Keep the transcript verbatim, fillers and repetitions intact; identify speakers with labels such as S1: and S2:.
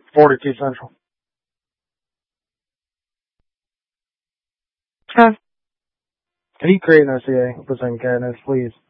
S1: forty-two Central.
S2: Huh.
S1: Can you create an O C A with some cabinets, please?